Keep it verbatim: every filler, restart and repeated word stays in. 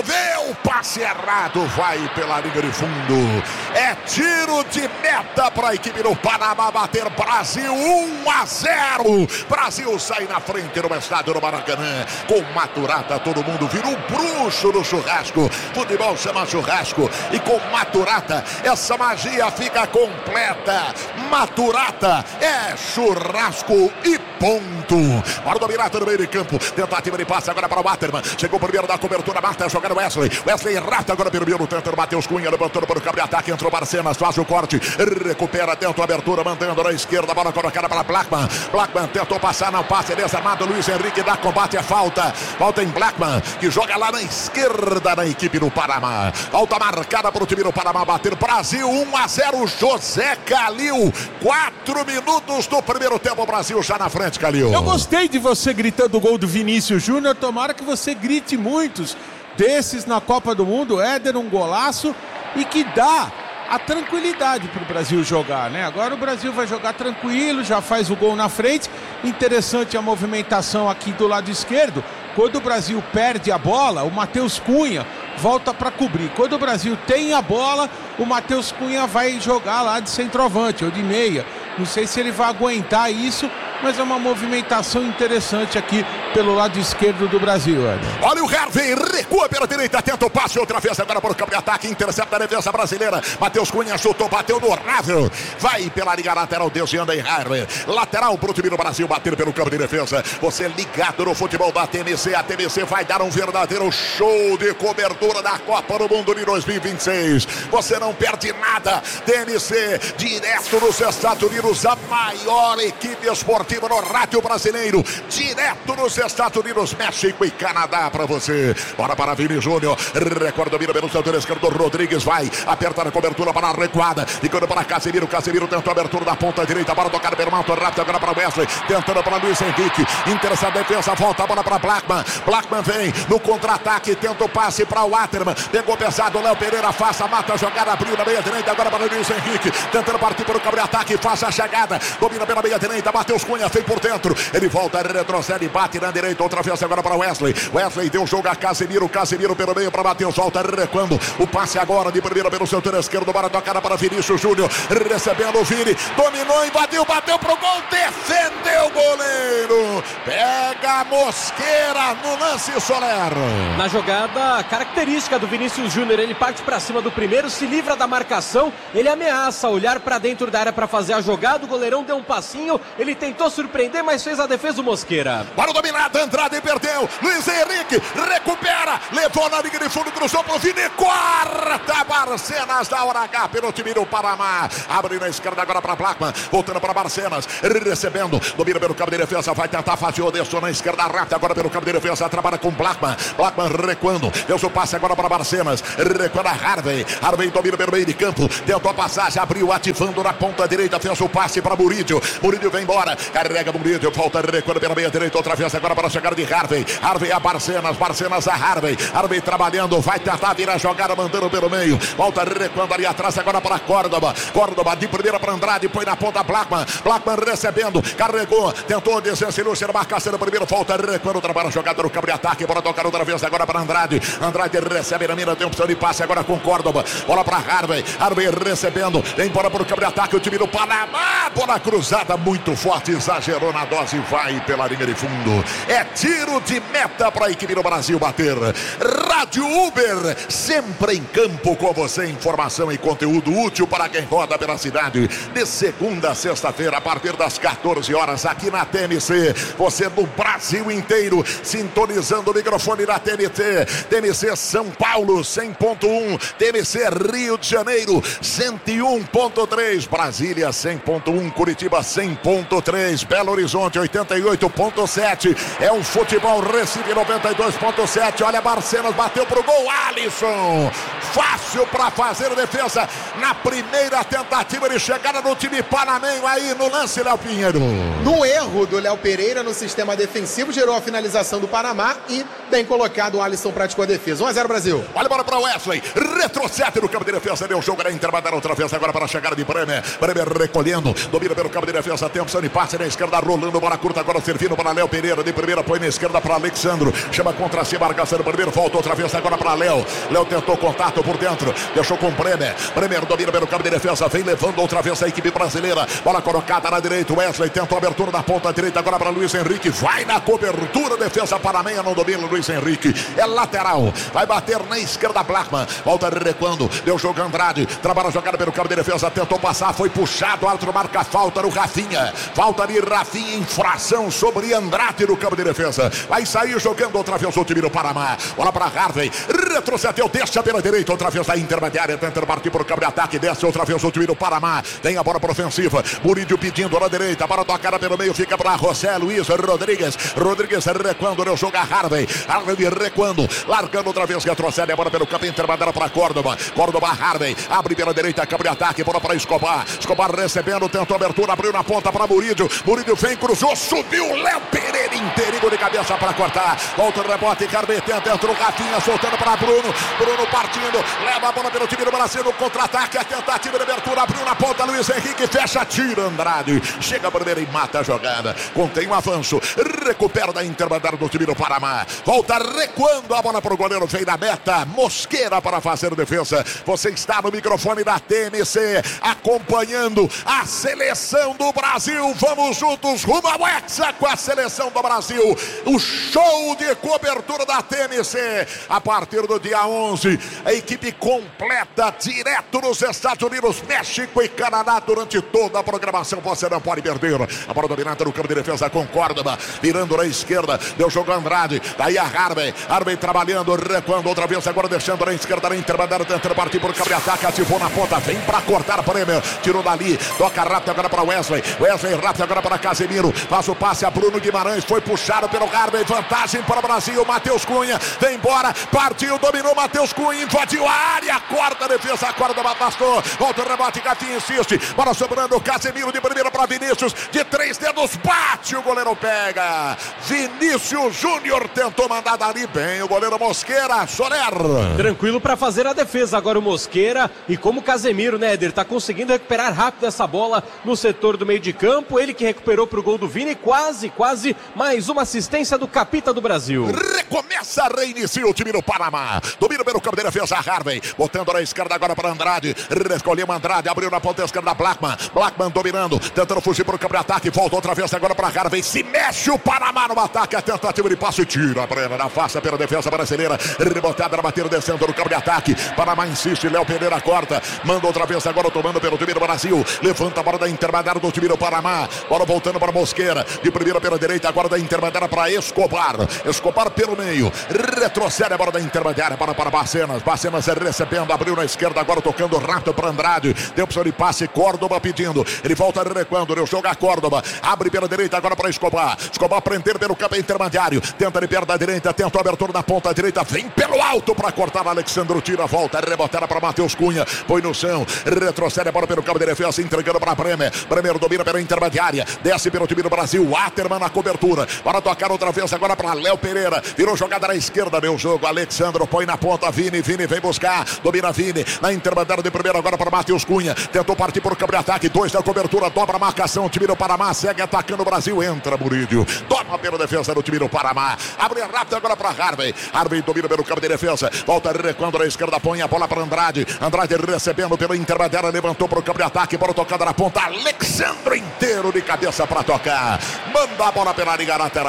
resolveu, passe errado, vai pela linha de fundo. É tiro de meta para a equipe do Panamá bater. Brasil um a zero. Brasil sai na frente no estádio do Maracanã. Com Maturata, todo mundo vira um bruxo no churrasco. Futebol chama churrasco. E com Maturata, essa magia fica completa. Maturata é churrasco e ponto. Para o Dominata no meio de campo. Tentativa de passe agora para o Waterman. Chegou o primeiro da cobertura. Marta jogando Wesley. Wesley rata agora pelo meio. Tentando Matheus Cunha. Levantando para o cabo de ataque. Entrou Barcenas. Faz o corte. Recupera dentro a abertura. Mantendo na esquerda. Bola colocada para Blackman. Blackman tentou passar. Não passe. Desarmado. Luiz Henrique dá combate. É falta. Falta em Blackman. Que joga lá na esquerda na equipe do Panamá. Falta marcada para o time do Panamá bater. Brasil um a zero. José Calil. Quatro minutos do primeiro tempo. Brasil já na frente, Calil. Eu gostei de você gritando o gol do Vinícius Júnior. Tomara que você grite muitos desses na Copa do Mundo. Éder, um golaço e que dá a tranquilidade para o Brasil jogar, né? Agora o Brasil vai jogar tranquilo, já faz o gol na frente. Interessante a movimentação aqui do lado esquerdo. Quando o Brasil perde a bola, o Matheus Cunha volta para cobrir. Quando o Brasil tem a bola, o Matheus Cunha vai jogar lá de centroavante ou de meia. Não sei se ele vai aguentar isso, mas é uma movimentação interessante aqui pelo lado esquerdo do Brasil. Ed. Olha o Harvey, recua pela direita, tenta o passe outra vez agora para o campo de ataque, intercepta a defesa brasileira. Matheus Cunha chutou, bateu no Ravel, vai pela liga lateral, desviando em Harvey. Lateral para o time do Brasil bater pelo campo de defesa. Você ligado no futebol da T M C, a T M C vai dar um verdadeiro show de cobertura da Copa do Mundo de dois mil e vinte e seis. Você não perde nada. T M C, direto nos Estados Unidos, a maior equipe esportiva no rádio brasileiro, direto nos Estados Unidos, México e Canadá para você. Bora para Vini Júnior, recorda, mira pelo setor esquerdo, Rodrigues vai apertar a cobertura para a recuada, e quando para Casemiro, Casemiro tentou a abertura da ponta direita, para tocar pelo manto rápido agora para Wesley, tentando para Luiz Henrique, interessa a defesa, volta a bola para Blackman, Blackman vem no contra-ataque, tenta o passe para o Waterman, pegou pesado, Léo Pereira, faça, mata a jogada, abriu na meia direita, agora para Luiz Henrique, tentando partir para o cabo de ataque, faça a chegada, domina pela meia direita, Matheus Cunha vem por dentro, ele volta, retrocede, bate na direita, outra vez agora para Wesley, Wesley deu jogo a Casemiro, Casemiro pelo meio para Matheus, volta recuando, o passe agora de primeira pelo setor esquerdo, para tocada para Vinícius Júnior, recebendo o Vini, dominou, invadiu, bateu pro gol, defendeu o goleiro, pega a Mosqueira no lance, Soler. Na jogada característica do Vinícius Júnior, ele parte para cima do primeiro, se livra da marcação, ele ameaça olhar para dentro da área para fazer a jogada, o goleirão deu um passinho, ele tentou surpreender, mas fez a defesa do Mosqueira. Para o dominado, Andrade perdeu, Luiz Henrique recupera, levou na linha de fundo, cruzou pro Vini, corta Barcenas da hora H pelo time do Panamá, abre na esquerda agora para Blackman, voltando para Barcenas, recebendo, domina pelo cabo de defesa, vai tentar fazer o desço na esquerda, rápida agora pelo cabo de defesa, trabalha com Blackman, Blackman recuando, deu o passe agora para Barcenas, recuando a Harvey, Harvey domina pelo meio de campo, tentou a passagem, abriu, ativando na ponta direita, fez o passe para Murídio, Murídio vem embora, carrega Murídio, volta recuando pela meia direita, outra vez agora para a chegada de Harvey, Harvey a Barcenas, Barcenas a Harvey, Harvey trabalhando, vai tentar virar a jogada, mandando pelo meio, volta recuando ali atrás agora para Córdoba, Córdoba de primeira para Andrade, põe na ponta Blackman, Blackman recebendo, carregou, tentou descer Lúcio, marcação no primeiro, volta recuando, trabalha a jogada no campo de ataque, bora tocar outra vez agora para Andrade, Andrade recebe na mina, tem opção de passe agora com Córdoba, bola para Harvey, Harvey recebendo, vem embora para o campo de ataque, o time do Panamá, bola cruzada muito forte, exagerou na dose, vai pela linha de fundo, é tiro de meta para a equipe do Brasil bater. Rádio Uber, sempre em campo com você, informação e conteúdo útil para quem roda pela cidade, de segunda a sexta-feira, a partir das quatorze horas, aqui na T M C, você no Brasil inteiro, sintonizando o microfone da T M C, T M C São Paulo cem ponto um, T M C Rio de Janeiro cento e um ponto três, Brasília cem ponto um, Curitiba cem ponto três, Belo Horizonte oitenta e oito ponto sete, é o Futebol Recife noventa e dois ponto sete, olha Barcenas, bateu pro gol, Alisson, fácil para fazer defesa, na primeira tentativa de chegada no time panamenho, aí no lance, Léo Pinheiro. No erro do Léo Pereira no sistema defensivo, gerou a finalização do Panamá e bem colocado, o Alisson praticou a defesa. um a zero Brasil. Olha a bola para Wesley, retrocede no campo de defesa, deu o jogo, era intermediário outra vez agora para a chegada de Bremer, Bremer recolhendo, domina pelo campo de defesa, tem opção de passe, na esquerda, rolando, bola curta, agora servindo para Léo Pereira, de primeira, põe na esquerda para Alexandro, chama contra si, marcação do primeiro, volta outra vez agora para Léo, Léo tentou contato por dentro, deixou com o Bremer, Bremer domina pelo campo de defesa, vem levando outra vez a equipe brasileira, bola colocada na direita, Wesley tentou a abertura da ponta direita, agora para Luiz Henrique, vai na cobertura, defesa para meia, não domina Luiz Henrique, é lateral, vai bater na esquerda, Blackman, volta recuando, deu jogo Andrade, trabalha a jogada pelo campo de defesa, tentou passar, foi puxado, o árbitro marca falta no Rafinha, falta ali Rafinha, infração sobre Andrade no campo de defesa, vai sair jogando outra vez o time do Panamá, bola para Harvey, retrocedeu, deixa pela direita, outra vez a intermediária, tenta partir para o campo de ataque, desce outra vez o time do Panamá, tem a bola para ofensiva, Murídio pedindo na direita, para tocar pelo meio, fica para José Luiz Rodrigues, Rodrigues recuando, deu jogo a Harvey, Harvey recuando, largando outra vez, retrocede a bola pelo campo intermediário para Córdoba, Córdoba, Harvey, abre pela direita, campo de ataque, bola para Escobar, Escobar recebendo, tentou abertura, abriu na ponta para Murídio, Murídio vem, cruzou, subiu, Léo Pereira inteirinho de cabeça para cortar, volta o rebote, Carme tenta, entrou Rafinha, soltando para Bruno, Bruno partindo, leva a bola pelo time do Brasil no contra-ataque, a tentativa de abertura, abriu na ponta, Luiz Henrique fecha, tira Andrade, chega primeiro e mata a jogada, contém um avanço, recupera da intermediária do time do Panamá, volta recuando a bola para o goleiro, vem na meta, Mosqueira para fazer defesa, você está no microfone da T M C, acompanhando a seleção do Brasil, vamos juntos rumo ao Hexa com a seleção do Brasil, o show de cobertura da T M C, a partir do dia onze, a equipe completa, direto nos Estados Unidos, México e Canadá, durante toda a programação, você não pode perder, a bola dominada no campo de defesa com Córdoba, virando na esquerda, deu jogo Andrade, daí a Harvey, Harvey trabalhando, recuando outra vez, agora deixando na esquerda, na intermediária, tentando partir por campo de ataque, ativou na ponta, vem para cortar Bremer, tirou dali, toca rápido agora para Wesley, Wesley rápido agora para Casemiro, faz o passe a Bruno Guimarães, foi puxado pelo Harvey, vantagem para o Brasil, Matheus Cunha, vem embora, partiu, dominou Matheus Cunha, invadiu a área, corta a defesa, a corda afastou, volta o rebote, Gatinho insiste, bola sobrando, Casemiro de primeira para Vinícius, de três dedos, bate, o goleiro pega, Vinícius Júnior tentou mandar dali bem, o goleiro Mosqueira, Soler. Tranquilo para fazer a defesa agora o Mosqueira, e como o Casemiro, né, Éder, tá conseguindo recuperar rápido essa bola no setor do meio de campo, ele que recuperou pro gol do Vini, quase, quase, mais uma assistência do capita do Brasil. Recomeça, reinicia o time do Panamá, domina pelo campo de defesa, Harvey, botando na esquerda agora para Andrade, escolheu Andrade, abriu na ponta esquerda, Blackman, Blackman dominando, tentando fugir para o campo de ataque, volta outra vez agora para Harvey, se mexe o Panamá no ataque, a tentativa de passe, tira a Brena, na face pela defesa brasileira, rebotada na batida, descendo no campo de ataque, Panamá insiste, Léo Pereira corta, manda outra vez agora tomando pelo time do Brasil, levanta a bola da intermediária do time do Panamá, bola voltando para Mosqueira, de primeira pela direita, agora da intermediária para Escobar, Escobar pelo meio, retrocede a bola da intermediária para, para Bacenas, Bacenas recebendo, abriu na esquerda, agora tocando rápido para Andrade, deu opção de passe, Córdoba pedindo, ele volta recuando, deu jogo a Córdoba, abre pela direita agora para Escobar, Escobar prender pelo campo intermediário, tenta de perna da direita, tenta a abertura da ponta direita, vem pelo alto para cortar, Alexandro tira a volta, rebotada para Matheus Cunha, põe no chão, retrocede a bola pelo campo de defesa, entregando para Bremer, Bremer domina pela intermediária, desce pelo time do Brasil, Waterman na cobertura, para tocar outra vez agora para Léo Pereira, virou jogada na esquerda, deu jogo, Alexandro põe na ponta, Vini, Vini vem buscar, domina Vini, na intermediária de primeiro agora para Matheus Cunha, tentou partir por campo de ataque, dois da cobertura, dobra a marcação, o time do Panamá segue atacando o Brasil, entra Murídio, toma pela defesa do time do Panamá, abre rápido agora para Harvey, Harvey domina pelo campo de defesa, volta recuando na esquerda, põe a bola para Andrade, Andrade recebendo pela intermediária, levantou para o campo de ataque, bola tocada na ponta, Alexandre inteiro de cabeça para tocar, manda a bola pela liga lateral.